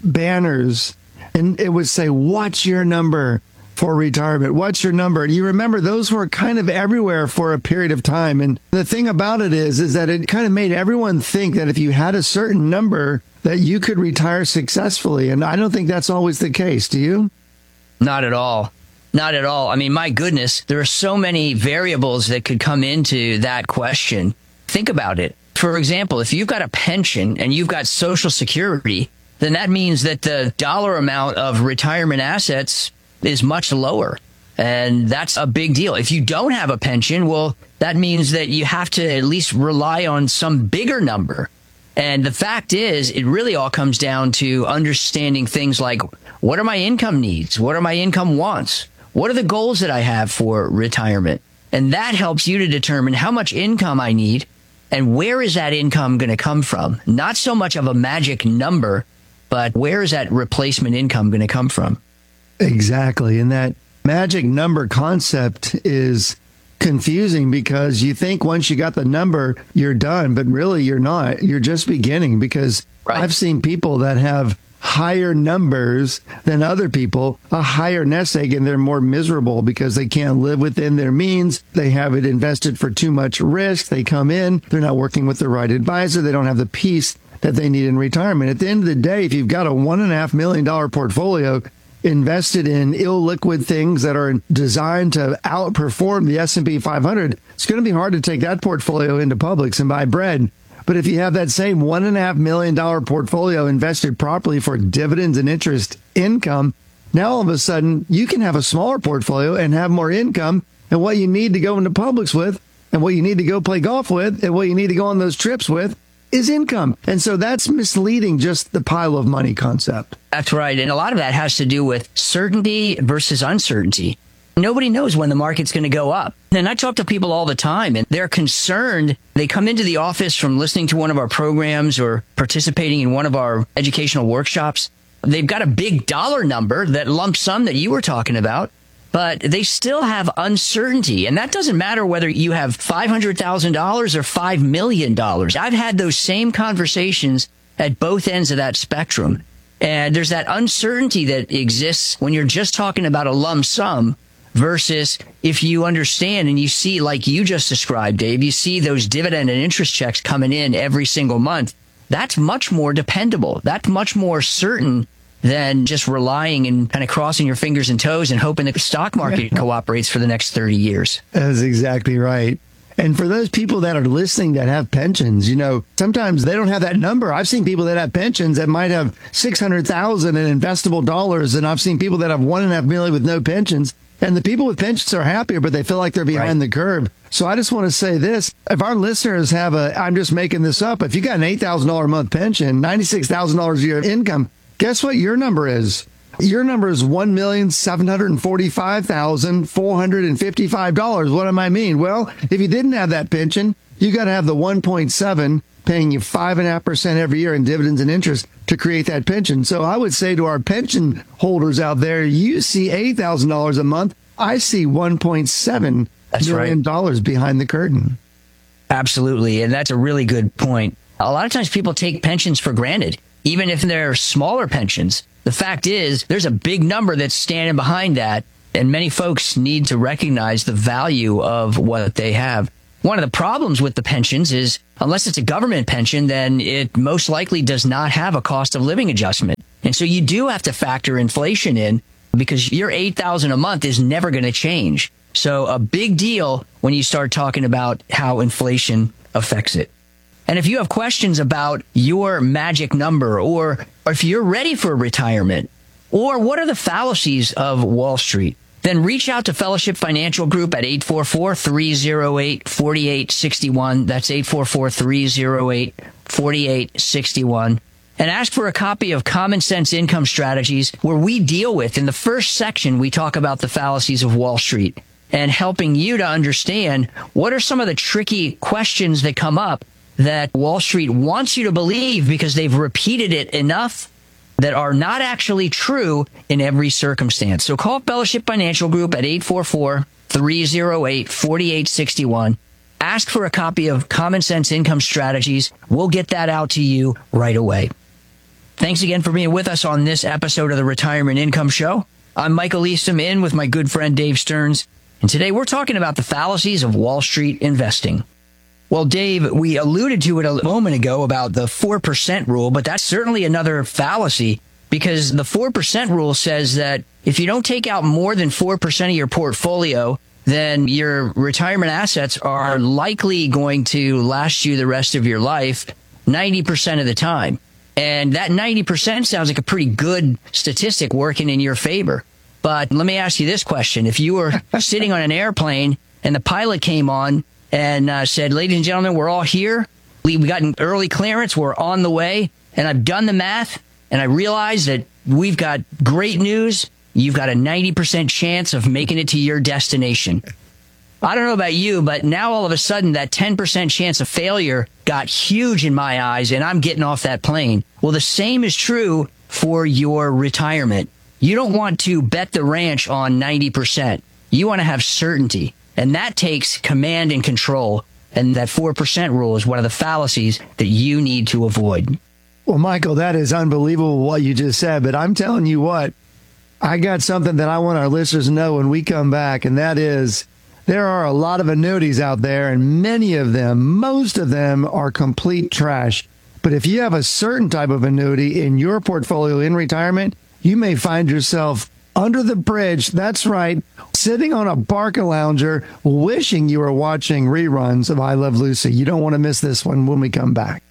banners and it would say, watch your number for retirement. What's your number? And you remember those were kind of everywhere for a period of time. And the thing about it is that it kind of made everyone think that if you had a certain number that you could retire successfully. And I don't think that's always the case. Do you? Not at all. Not at all. I mean, my goodness, there are so many variables that could come into that question. Think about it. For example, if you've got a pension and you've got Social Security, then that means that the dollar amount of retirement assets is much lower. And that's a big deal. If you don't have a pension, well, that means that you have to at least rely on some bigger number. And the fact is, it really all comes down to understanding things like, what are my income needs? What are my income wants? What are the goals that I have for retirement? And that helps you to determine how much income I need and where is that income going to come from? Not so much of a magic number, but where is that replacement income going to come from? Exactly. And that magic number concept is confusing because you think once you got the number, you're done, but really you're not. You're just beginning because I've seen people that have higher numbers than other people, a higher nest egg, and they're more miserable because they can't live within their means. They have it invested for too much risk. They come in, they're not working with the right advisor. They don't have the peace that they need in retirement. At the end of the day, if you've got a $1.5 million portfolio invested in illiquid things that are designed to outperform the S&P 500, it's going to be hard to take that portfolio into Publix and buy bread. But if you have that same $1.5 million portfolio invested properly for dividends and interest income, now all of a sudden you can have a smaller portfolio and have more income. And what you need to go into Publix with, and what you need to go play golf with, and what you need to go on those trips with is income. And so that's misleading, just the pile of money concept. That's right. And a lot of that has to do with certainty versus uncertainty. Nobody knows when the market's going to go up. And I talk to people all the time, and they're concerned. They come into the office from listening to one of our programs or participating in one of our educational workshops. They've got a big dollar number, that lump sum that you were talking about, but they still have uncertainty. And that doesn't matter whether you have $500,000 or $5 million. I've had those same conversations at both ends of that spectrum. And there's that uncertainty that exists when you're just talking about a lump sum versus if you understand and you see, like you just described, Dave, you see those dividend and interest checks coming in every single month. That's much more dependable. That's much more certain than just relying and kind of crossing your fingers and toes and hoping that the stock market cooperates for the next 30 years. That's exactly right. And for those people that are listening that have pensions, sometimes they don't have that number. I've seen people that have pensions that might have $600,000 in investable dollars, and I've seen people that have $1.5 million with no pensions. And the people with pensions are happier, but they feel like they're behind the curve. So I just want to say this. If our listeners have I'm just making this up, if you got an $8,000 a month pension, $96,000 a year of income, guess what your number is? Your number is $1,745,455. What do I mean? Well, if you didn't have that pension, you got to have the 1.7 paying you 5.5% every year in dividends and interest to create that pension. So I would say to our pension holders out there, you see $8,000 a month. I see $1.7 million behind the curtain. Absolutely. And that's a really good point. A lot of times people take pensions for granted. even if they're smaller pensions. The fact is, there's a big number that's standing behind that, and many folks need to recognize the value of what they have. One of the problems with the pensions is, unless it's a government pension, then it most likely does not have a cost of living adjustment. And so you do have to factor inflation in, because your $8,000 a month is never going to change. So a big deal when you start talking about how inflation affects it. And if you have questions about your magic number, or if you're ready for retirement, or what are the fallacies of Wall Street, then reach out to Fellowship Financial Group at 844-308-4861. That's 844-308-4861. And ask for a copy of Common Sense Income Strategies, where we deal with, in the first section, we talk about the fallacies of Wall Street and helping you to understand what are some of the tricky questions that come up that Wall Street wants you to believe because they've repeated it enough that are not actually true in every circumstance. So call Fellowship Financial Group at 844-308-4861. Ask for a copy of Common Sense Income Strategies. We'll get that out to you right away. Thanks again for being with us on this episode of the Retirement Income Show. I'm Michael Eastham, in with my good friend Dave Stearns. And today we're talking about the fallacies of Wall Street investing. Well, Dave, we alluded to it a moment ago about the 4% rule, but that's certainly another fallacy, because the 4% rule says that if you don't take out more than 4% of your portfolio, then your retirement assets are likely going to last you the rest of your life 90% of the time. And that 90% sounds like a pretty good statistic working in your favor. But let me ask you this question. If you were sitting on an airplane and the pilot came on and said, ladies and gentlemen, we're all here. We got an early clearance. We're on the way. And I've done the math, and I realized that we've got great news. You've got a 90% chance of making it to your destination. I don't know about you, but now all of a sudden that 10% chance of failure got huge in my eyes, and I'm getting off that plane. Well, the same is true for your retirement. You don't want to bet the ranch on 90%. You want to have certainty. And that takes command and control. And that 4% rule is one of the fallacies that you need to avoid. Well, Michael, that is unbelievable what you just said. But I'm telling you what, I got something that I want our listeners to know when we come back. And that is, there are a lot of annuities out there, and many of them, most of them, are complete trash. But if you have a certain type of annuity in your portfolio in retirement, you may find yourself under the bridge. That's right. Sitting on a Barcalounger, wishing you were watching reruns of I Love Lucy. You don't want to miss this one when we come back.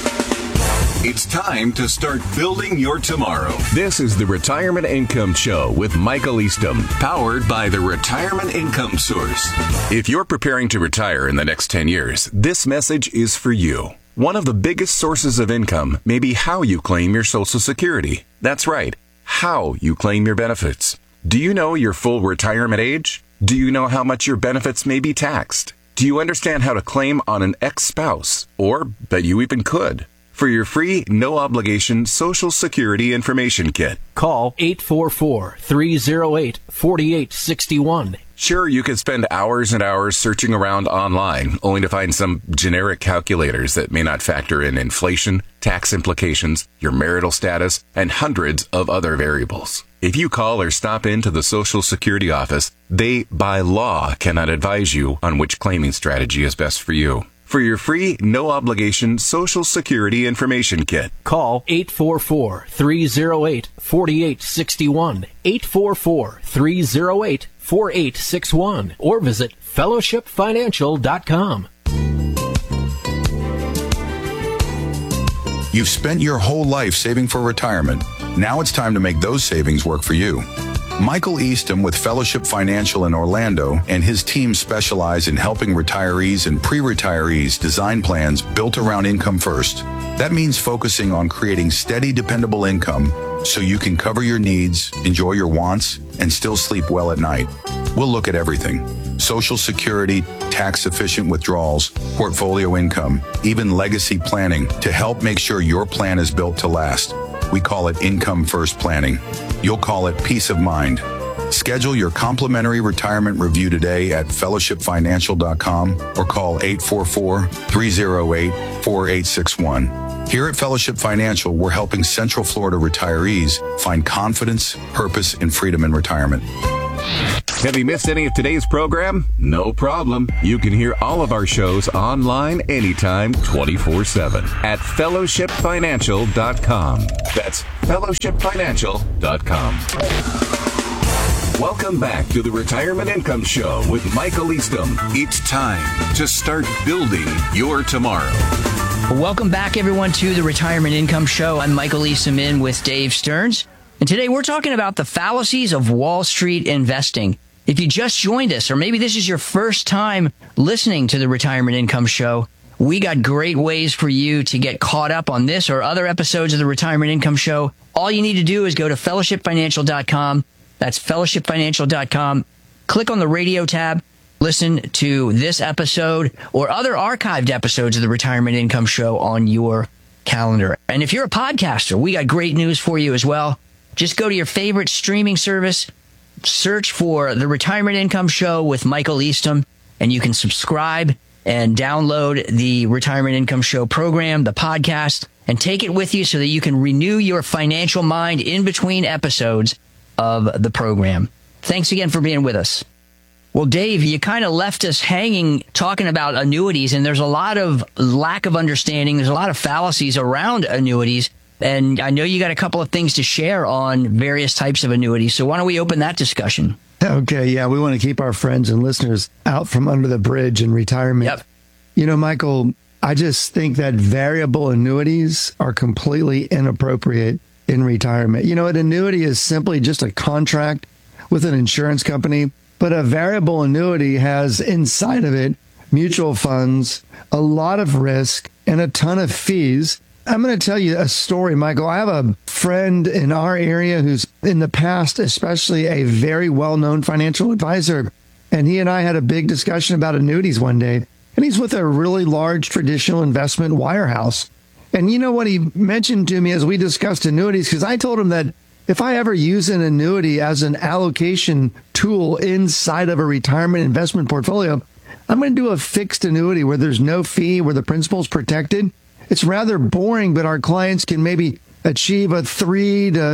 It's time to start building your tomorrow. This is the Retirement Income Show with Michael Eastham, powered by the Retirement Income Source. If you're preparing to retire in the next 10 years, this message is for you. One of the biggest sources of income may be how you claim your Social Security. That's right, how you claim your benefits. Do you know your full retirement age? Do you know how much your benefits may be taxed? Do you understand how to claim on an ex-spouse, or that you even could? For your free, no-obligation Social Security Information Kit, call 844-308-4861. Sure, you could spend hours and hours searching around online, only to find some generic calculators that may not factor in inflation, tax implications, your marital status, and hundreds of other variables. If you call or stop into the Social Security office, they, by law, cannot advise you on which claiming strategy is best for you. For your free, no-obligation Social Security Information Kit, call 844-308-4861, 844-308-4861, or visit fellowshipfinancial.com. You've spent your whole life saving for retirement. Now it's time to make those savings work for you. Michael Eastham with Fellowship Financial in Orlando and his team specialize in helping retirees and pre-retirees design plans built around income first. That means focusing on creating steady, dependable income so you can cover your needs, enjoy your wants, and still sleep well at night. We'll look at everything: Social Security, tax-efficient withdrawals, portfolio income, even legacy planning to help make sure your plan is built to last. We call it income first planning. You'll call it peace of mind. Schedule your complimentary retirement review today at fellowshipfinancial.com or call 844-308-4861. Here at Fellowship Financial, we're helping Central Florida retirees find confidence, purpose, and freedom in retirement. Have you missed any of today's program? No problem. You can hear all of our shows online anytime, 24/7 at fellowshipfinancial.com. That's fellowshipfinancial.com. Welcome back to the Retirement Income Show with Michael Eastham. It's time to start building your tomorrow. Welcome back, everyone, to the Retirement Income Show. I'm Michael Eastham in with Dave Stearns. And today we're talking about the fallacies of Wall Street investing. If you just joined us, or maybe this is your first time listening to the Retirement Income Show, we got great ways for you to get caught up on this or other episodes of the Retirement Income Show. All you need to do is go to fellowshipfinancial.com. That's fellowshipfinancial.com. Click on the radio tab. Listen to this episode or other archived episodes of the Retirement Income Show on your calendar. And if you're a podcaster, we got great news for you as well. Just go to your favorite streaming service, search for the Retirement Income Show with Michael Eastham, and you can subscribe and download the Retirement Income Show program, the podcast, and take it with you so that you can renew your financial mind in between episodes of the program. Thanks again for being with us. Well, Dave, you kind of left us hanging talking about annuities, and there's a lot of lack of understanding. There's a lot of fallacies around annuities, and I know you got a couple of things to share on various types of annuities. So why don't we open that discussion? Okay, yeah, we want to keep our friends and listeners out from under the bridge in retirement. Yep. You know, Michael, I just think that variable annuities are completely inappropriate in retirement. You know, an annuity is simply just a contract with an insurance company, but a variable annuity has inside of it mutual funds, a lot of risk, and a ton of fees. I'm going to tell you a story, Michael. I have a friend in our area who's in the past, especially a very well-known financial advisor, and he and I had a big discussion about annuities one day, and he's with a really large traditional investment wirehouse. And you know what he mentioned to me as we discussed annuities, because I told him that if I ever use an annuity as an allocation tool inside of a retirement investment portfolio, I'm going to do a fixed annuity where there's no fee, where the principal's protected. It's rather boring, but our clients can maybe achieve a 3 to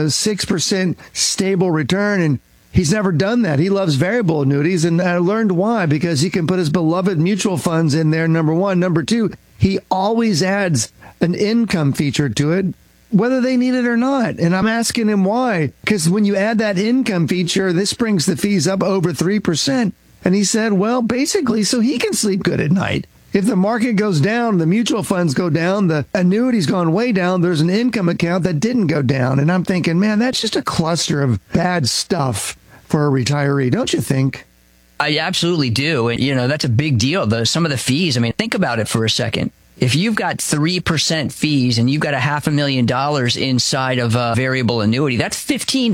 6% stable return. And he's never done that. He loves variable annuities. And I learned why, because he can put his beloved mutual funds in there, number one. Number two, he always adds an income feature to it, whether they need it or not. And I'm asking him why, because when you add that income feature, this brings the fees up over 3%. And he said, well, basically, so he can sleep good at night. If the market goes down, the mutual funds go down, the annuity's gone way down, there's an income account that didn't go down. And I'm thinking, man, that's just a cluster of bad stuff for a retiree, don't you think? I absolutely do. And, you know, that's a big deal. Some of the fees, I mean, think about it for a second. If you've got 3% fees and you've got $500,000 inside of a variable annuity, that's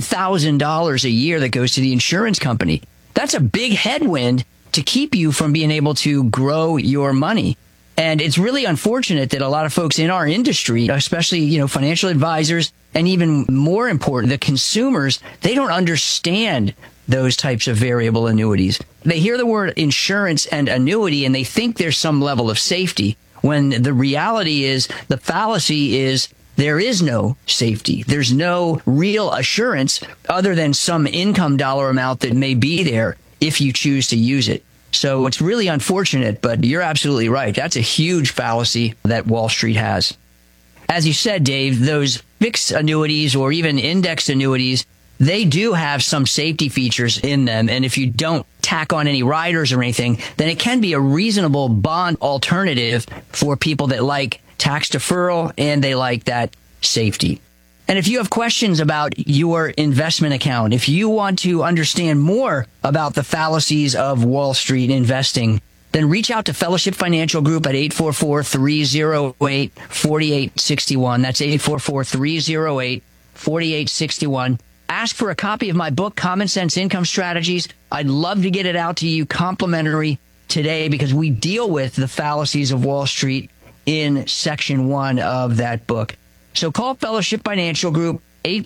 $15,000 a year that goes to the insurance company. That's a big headwind to keep you from being able to grow your money. And it's really unfortunate that a lot of folks in our industry, especially, you know, financial advisors, and even more important, the consumers, they don't understand those types of variable annuities. They hear the word insurance and annuity and they think there's some level of safety, when the reality is, the fallacy is, there is no safety. There's no real assurance other than some income dollar amount that may be there if you choose to use it. So it's really unfortunate, but you're absolutely right. That's a huge fallacy that Wall Street has. As you said, Dave, those fixed annuities or even index annuities, they do have some safety features in them. And if you don't tack on any riders or anything, then it can be a reasonable bond alternative for people that like tax deferral and they like that safety. And if you have questions about your investment account, if you want to understand more about the fallacies of Wall Street investing, then reach out to Fellowship Financial Group at 844-308-4861. That's 844-308-4861. Ask for a copy of my book, Common Sense Income Strategies. I'd love to get it out to you complimentary today because we deal with the fallacies of Wall Street in section 1 of that book. So call Fellowship Financial Group,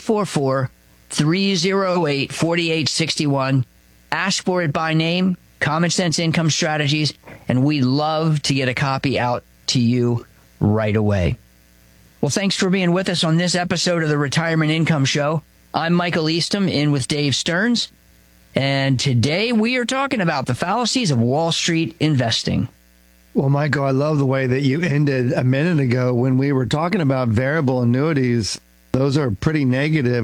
844-308-4861. Ask for it by name, Common Sense Income Strategies, and we'd love to get a copy out to you right away. Well, thanks for being with us on this episode of the Retirement Income Show. I'm Michael Eastham, in with Dave Stearns. And today we are talking about the fallacies of Wall Street investing. Well, Michael, I love the way that you ended a minute ago when we were talking about variable annuities. Those are pretty negative.